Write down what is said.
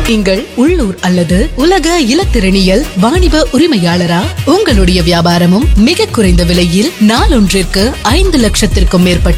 நீங்கள் உள்ளூர் அல்லது உலக இலத்திரனியல் வாணிப உரிமையாளரா? உங்களுடைய வியாபாரமும் மிக குறைந்த விலையில் நாளொன்றிற்கு 5 லட்சத்திற்கும் மேற்பட்ட